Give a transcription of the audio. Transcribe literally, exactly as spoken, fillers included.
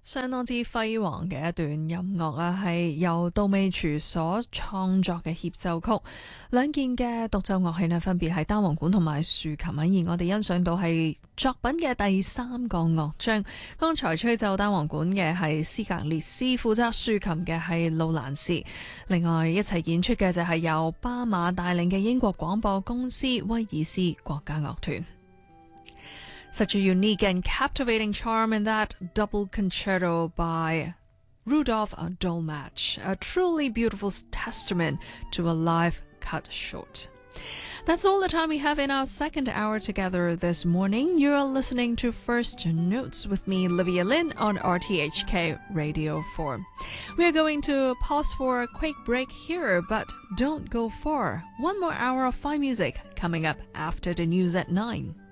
相當之輝煌嘅一段音樂啊，係由杜美廚所創作嘅協奏曲。兩件嘅獨奏樂器呢，分別係單簧管同埋豎琴啊。而我哋欣賞到係作品嘅第三個樂章。剛才吹奏單簧管嘅係斯格列斯，負責豎琴嘅係路蘭士。另外一齊演出嘅就係由巴馬帶領嘅英國廣播公司威爾斯國家樂團。Such a unique and captivating charm in that double concerto by Rudolf Dolmach, a truly beautiful testament to a life cut short. That's all the time we have in our second hour together this morning. You're listening to First Notes with me, Livia Lin, on R T H K Radio four. We are going to pause for a quick break here, but don't go far. One more hour of fine music coming up after the news at nine.